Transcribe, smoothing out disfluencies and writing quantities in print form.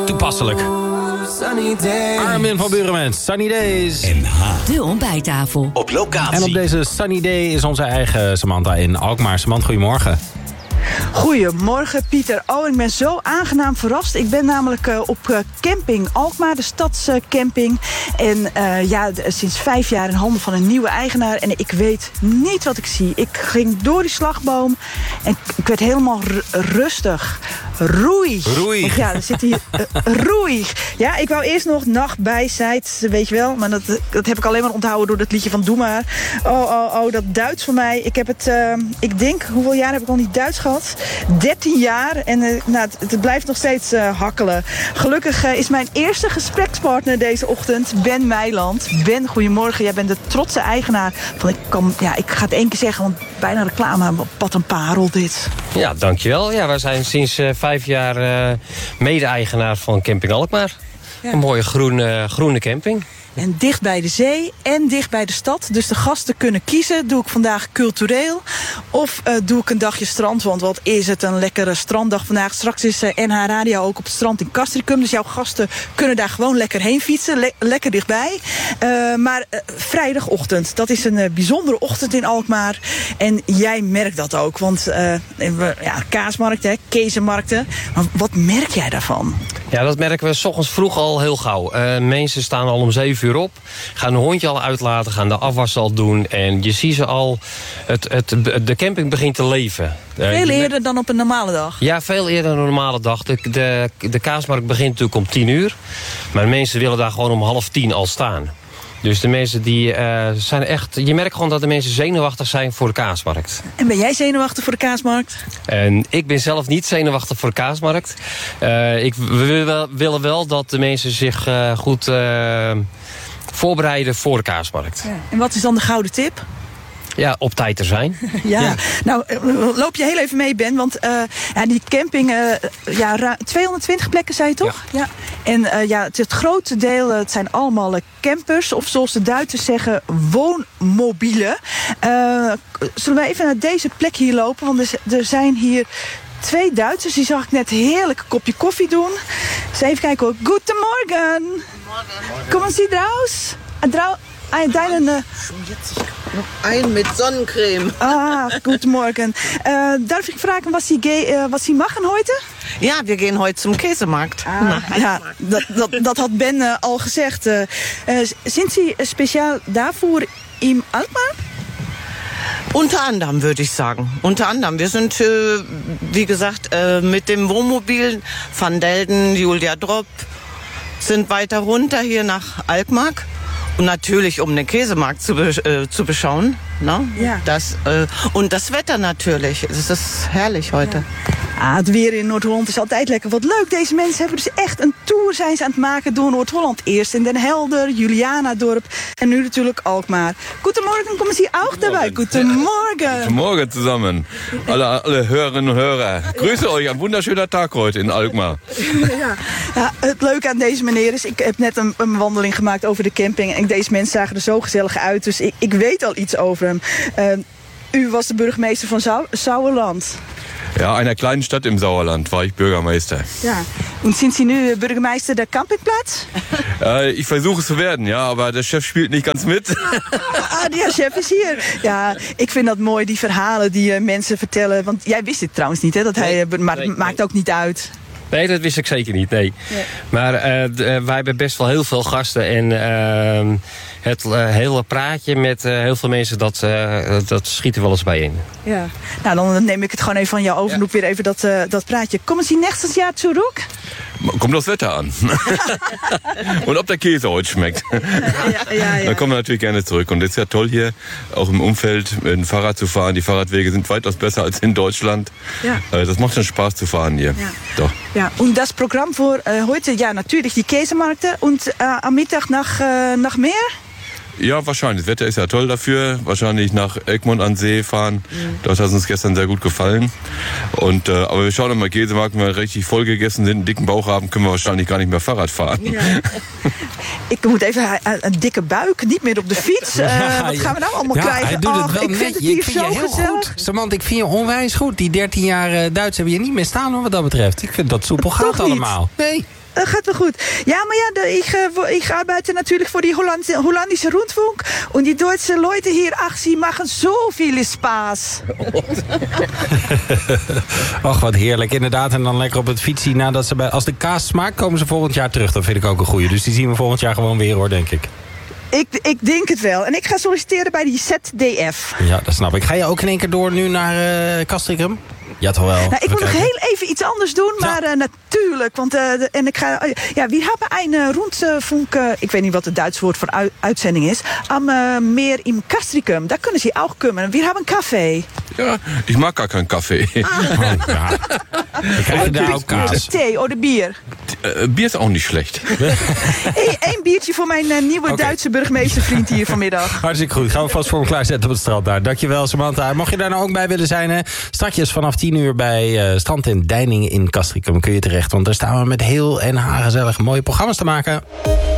toepasselijk. Armin van Buuren met Sunny Days. De ontbijttafel. Op locatie. En op deze Sunny Day is onze eigen Samantha in Alkmaar. Samantha, goedemorgen. Goedemorgen Pieter. Oh, ik ben zo aangenaam verrast. Ik ben namelijk op camping Alkmaar, de stadscamping. En sinds 5 jaar in handen van een nieuwe eigenaar. En ik weet niet wat ik zie. Ik ging door die slagboom en ik werd helemaal rustig. Roei. Roei. Ja, er zit hier roei. Ja, ik wou eerst nog nacht bij Zijt, weet je wel. Maar dat heb ik alleen maar onthouden door dat liedje van Doe maar. Oh, dat Duits voor mij. Ik heb het, ik denk, hoeveel jaar heb ik al niet Duits gehad? 13 jaar. En het blijft nog steeds hakkelen. Gelukkig is mijn eerste gesprekspartner deze ochtend Ben Meiland. Ben, goedemorgen. Jij bent de trotse eigenaar van, ik ga het 1 keer zeggen, want bijna reclame. Wat een parel dit. Ja, dankjewel. Ja, wij zijn sinds 5 jaar mede-eigenaar van Camping Alkmaar. Ja. Een mooie groene camping. En dicht bij de zee en dicht bij de stad. Dus de gasten kunnen kiezen. Doe ik vandaag cultureel of doe ik een dagje strand? Want wat is het een lekkere stranddag vandaag. Straks is NH Radio ook op het strand in Castricum. Dus jouw gasten kunnen daar gewoon lekker heen fietsen. Lekker dichtbij. Maar vrijdagochtend, dat is een bijzondere ochtend in Alkmaar. En jij merkt dat ook. Want kaasmarkten, kezenmarkten. Maar wat merk jij daarvan? Ja, dat merken we 's ochtends vroeg al heel gauw. Mensen staan al om 7 uur op, gaan een hondje al uitlaten, gaan de afwas al doen. En je ziet ze al, de camping begint te leven. Veel eerder dan op een normale dag? Ja, veel eerder dan een normale dag. De kaasmarkt begint natuurlijk om 10 uur. Maar de mensen willen daar gewoon om 9:30 al staan. Dus de mensen die zijn echt... Je merkt gewoon dat de mensen zenuwachtig zijn voor de kaasmarkt. En ben jij zenuwachtig voor de kaasmarkt? En ik ben zelf niet zenuwachtig voor de kaasmarkt. We willen wel dat de mensen zich goed voorbereiden voor de kaasmarkt. Ja. En wat is dan de gouden tip? Ja, op tijd er zijn. Ja. Nou, loop je heel even mee, Ben. Want die camping, 220 plekken, zei je toch? Ja. En het grote deel, het zijn allemaal campers. Of zoals de Duitsers zeggen, woonmobielen. Zullen we even naar deze plek hier lopen? Want er zijn hier 2 Duitsers. Die zag ik net heerlijk een kopje koffie doen. Dus even kijken hoor. Goedemorgen. Komen Sie draus? Ein mit Sonnencreme. Guten Morgen. Darf ich fragen, was Sie machen heute? Ja, wir gehen heute zum Käsemarkt. Dat had Ben al gezegd. Sind Sie spezial daarvoor in Alkmaar? Unter anderem, würde ich sagen. Unter anderem. Wir sind, wie gesagt, mit dem Wohnmobil Van Delden, Julia Drop, sind weiter runter hier nach Alkmaar. Und natürlich, um den Käsemarkt zu beschauen. Ne? Ja. Und das Wetter natürlich. Es ist herrlich heute. Ja. Het weer in Noord-Holland is altijd lekker. Wat leuk, deze mensen hebben dus echt een tour zijn ze aan het maken door Noord-Holland. Eerst in Den Helder, Julianadorp en nu natuurlijk Alkmaar. Goedemorgen, komen Sie auch dabei? Goedemorgen. Guten Morgen zusammen. Alle Hörerinnen und Hörer. Grüße euch, ein wunderschöner Tag heute in Alkmaar. Ja, het leuke aan deze meneer is, ik heb net een wandeling gemaakt over de camping. En deze mensen zagen er zo gezellig uit. Dus ik weet al iets over hem. U was de burgemeester van Sauerland. Ja, einer kleinen Stadt im Sauerland war ich Bürgermeister. Ja. Und sind Sie nu Bürgermeister der Campingplatz? Ich versuche es zu werden, ja, aber der Chef spielt nicht ganz mit. Die chef is hier. Ja, ik vind dat mooi, die verhalen die mensen vertellen. Want jij wist dit trouwens niet, hè? Maakt ook niet uit. Nee, dat wist ik zeker niet, nee. Maar wij hebben best wel heel veel gasten. En het hele praatje met heel veel mensen, dat schiet er wel eens bij in. Ja. Nou, dan neem ik het gewoon even van jou over. Doe weer even dat praatje. Kommen Sie nächstes Jahr zurück? Kommt das Wetter an. Und ob der Käse heute schmeckt. Ja. Dann kommen wir natürlich gerne zurück. Und es ist ja toll hier, auch im Umfeld mit dem Fahrrad zu fahren. Die Fahrradwege sind weitaus besser als in Deutschland. Ja. Das macht schon Spaß zu fahren hier. Ja. Doch. Ja, und das Programm für heute, ja, natürlich die Käsemärkte. Und am Mittag nach mehr? Ja, wahrscheinlich. Das Wetter ist ja toll dafür. Wahrscheinlich nach Egmont an See fahren. Das hat uns gestern sehr gut gefallen. Aber wir schauen mal, Käsemarkt, wenn wir richtig voll gegessen sind, einen dicken Bauch haben, können wir wahrscheinlich gar nicht mehr Fahrrad fahren. Ja. Ik moet even een dikke buik, niet meer op de fiets. Wat gaan we nou allemaal krijgen? Hij doet het wel ik vind het hier zo heel gezellig. goed. Samantha, ik vind je onwijs goed. Die 13 jaar Duits hebben je niet meer staan hoor, wat dat betreft. Ik vind dat soepel gaat allemaal. Nee. Gaat wel goed. Ja, maar ja, ich arbeite natürlich für die holländische Rundfunk. Und die deutschen Leute hier, ach, sie machen so viel Spaß. Och, wat heerlijk. Inderdaad, en dan lekker op het fietsie. Nadat ze als de kaas smaakt, komen ze volgend jaar terug. Dat vind ik ook een goeie. Dus die zien we volgend jaar gewoon weer, hoor, denk ik. Ik denk het wel. En ik ga solliciteren bij die ZDF. Ja, dat snap ik. Ga je ook in één keer door nu naar Castricum? Ja, toch wel. Nou, ik moet nog heel even iets anders doen, maar natuurlijk. Want en ik ga. Ja, we hebben een Rundfunk. Ik weet niet wat het Duits woord voor uitzending is. Am Meer im Castricum. Daar kunnen ze ook komen. We hebben een café. Ja, ich mag gar keinen Kaffee. Ja. Dan krijg je daar ook kaas. Thee, de bier. Bier is auch nicht schlecht. Eén biertje voor mijn nieuwe Duitse burgemeestervriend hier vanmiddag. Hartstikke goed. Gaan we vast voor hem klaarzetten op het strand daar. Dankjewel, Samantha. Mocht je daar nou ook bij willen zijn, hè? Strakjes vanaf 10 uur bij Strand en Deining in Castricum kun je terecht. Want daar staan we met heel en haar gezellig mooie programma's te maken.